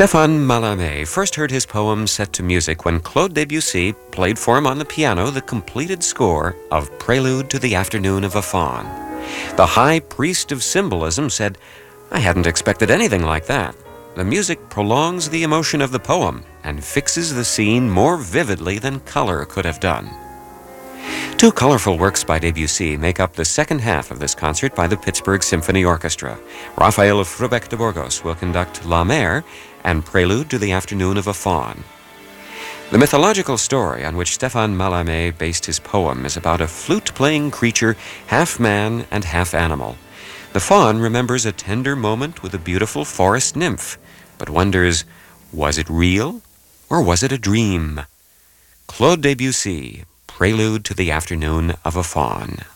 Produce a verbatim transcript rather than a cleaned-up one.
Stéphane Mallarmé first heard his poem set to music when Claude Debussy played for him on the piano the completed score of Prelude to the Afternoon of a Faun. The high priest of symbolism said, "I hadn't expected anything like that. The music prolongs the emotion of the poem and fixes the scene more vividly than color could have done." Two colorful works by Debussy make up the second half of this concert by the Pittsburgh Symphony Orchestra. Rafael Frubec de Burgos will conduct La Mer and Prelude to the Afternoon of a Faun. The mythological story on which Stéphane Mallarmé based his poem is about a flute-playing creature, half man and half animal. The faun remembers a tender moment with a beautiful forest nymph, but wonders, was it real or was it a dream? Claude Debussy, Prelude to the Afternoon of a Faun.